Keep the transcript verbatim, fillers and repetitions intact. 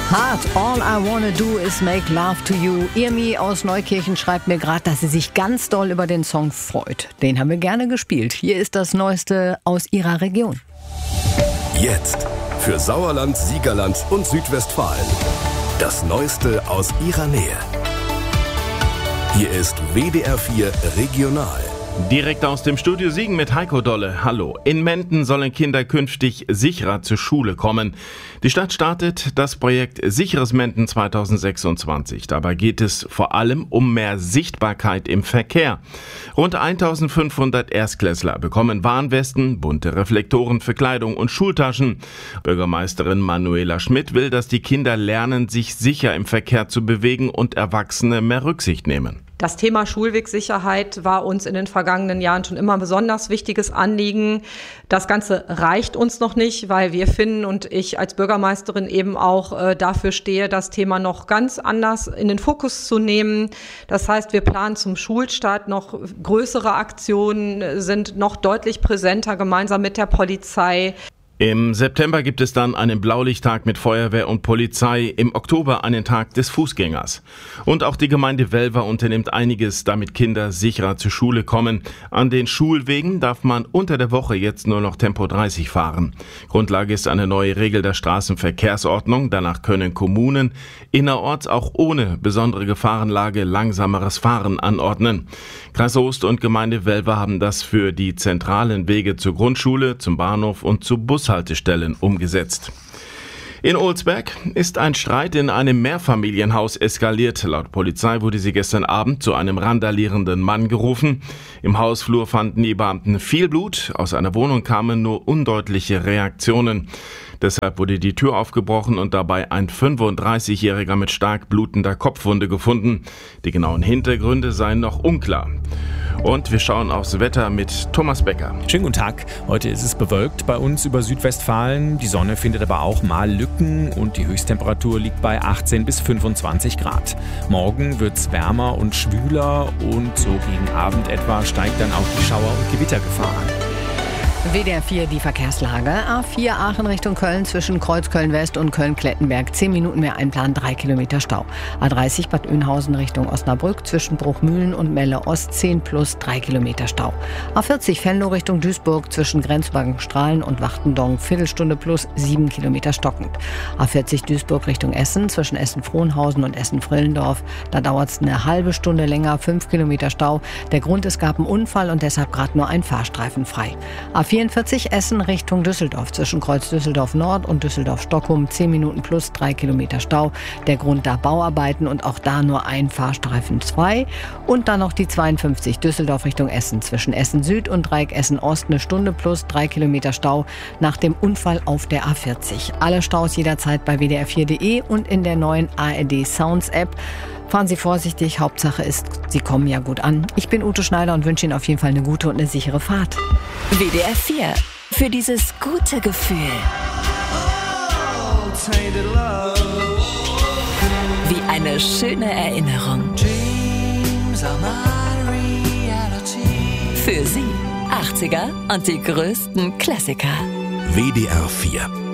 Hart, all I wanna do is make love to you. Irmi aus Neukirchen schreibt mir gerade, dass sie sich ganz doll über den Song freut. Den haben wir gerne gespielt. Hier ist das Neueste aus ihrer Region. Jetzt für Sauerland, Siegerland und Südwestfalen. Das Neueste aus ihrer Nähe. Hier ist W D R vier Regional. Direkt aus dem Studio Siegen mit Heiko Dolle. Hallo. In Menden sollen Kinder künftig sicherer zur Schule kommen. Die Stadt startet das Projekt Sicheres Menden zwanzig sechsundzwanzig. Dabei geht es vor allem um mehr Sichtbarkeit im Verkehr. Rund eintausendfünfhundert Erstklässler bekommen Warnwesten, bunte Reflektoren für Kleidung und Schultaschen. Bürgermeisterin Manuela Schmidt will, dass die Kinder lernen, sich sicher im Verkehr zu bewegen und Erwachsene mehr Rücksicht nehmen. Das Thema Schulwegsicherheit war uns in den vergangenen Jahren schon immer ein besonders wichtiges Anliegen. Das Ganze reicht uns noch nicht, weil wir finden und ich als Bürgermeisterin eben auch äh, dafür stehe, das Thema noch ganz anders in den Fokus zu nehmen. Das heißt, wir planen zum Schulstart noch größere Aktionen, sind noch deutlich präsenter gemeinsam mit der Polizei. Im September gibt es dann einen Blaulichttag mit Feuerwehr und Polizei, im Oktober einen Tag des Fußgängers. Und auch die Gemeinde Welver unternimmt einiges, damit Kinder sicherer zur Schule kommen. An den Schulwegen darf man unter der Woche jetzt nur noch Tempo dreißig fahren. Grundlage ist eine neue Regel der Straßenverkehrsordnung. Danach können Kommunen innerorts auch ohne besondere Gefahrenlage langsameres Fahren anordnen. Kreis Soest und Gemeinde Welver haben das für die zentralen Wege zur Grundschule, zum Bahnhof und zu Bushaltestellen umgesetzt. In Olsberg ist ein Streit in einem Mehrfamilienhaus eskaliert. Laut Polizei wurde sie gestern Abend zu einem randalierenden Mann gerufen. Im Hausflur fanden die Beamten viel Blut. Aus einer Wohnung kamen nur undeutliche Reaktionen. Deshalb wurde die Tür aufgebrochen und dabei ein fünfunddreißigjähriger mit stark blutender Kopfwunde gefunden. Die genauen Hintergründe seien noch unklar. Und wir schauen aufs Wetter mit Thomas Becker. Schönen guten Tag. Heute ist es bewölkt bei uns über Südwestfalen. Die Sonne findet aber auch mal Lücken und die Höchsttemperatur liegt bei achtzehn bis fünfundzwanzig Grad. Morgen wird's wärmer und schwüler und so gegen Abend etwa steigt dann auch die Schauer- und Gewittergefahr an. W D R vier die Verkehrslage. A vier Aachen Richtung Köln zwischen Kreuzköln West und Köln-Klettenberg. zehn Minuten mehr Einplan, drei Kilometer Stau. A dreißig Bad Oeynhausen Richtung Osnabrück zwischen Bruchmühlen und Melle Ost zehn plus drei Kilometer Stau. A vierzig Venlo Richtung Duisburg zwischen Grenzwagenstrahlen und Wachtendonk Viertelstunde plus sieben Kilometer stockend. A vierzig Duisburg Richtung Essen zwischen Essen-Frohnhausen und Essen-Frillendorf. Da dauert es eine halbe Stunde länger, fünf Kilometer Stau. Der Grund, es gab einen Unfall und deshalb gerade nur ein Fahrstreifen frei. A vierundvierzig Essen Richtung Düsseldorf zwischen Kreuz Düsseldorf Nord und Düsseldorf Stockholm zehn Minuten plus drei Kilometer Stau. Der Grund da Bauarbeiten und auch da nur ein Fahrstreifen frei. Und dann noch die zweiundfünfzig Düsseldorf Richtung Essen zwischen Essen Süd und Dreieck Essen Ost eine Stunde plus drei Kilometer Stau nach dem Unfall auf der A vierzig. Alle Staus jederzeit bei w d r vier punkt d e und in der neuen A R D Sounds App. Fahren Sie vorsichtig, Hauptsache ist, Sie kommen ja gut an. Ich bin Ute Schneider und wünsche Ihnen auf jeden Fall eine gute und eine sichere Fahrt. W D R vier. Für dieses gute Gefühl. Wie eine schöne Erinnerung. Für Sie achtziger und die größten Klassiker. W D R vier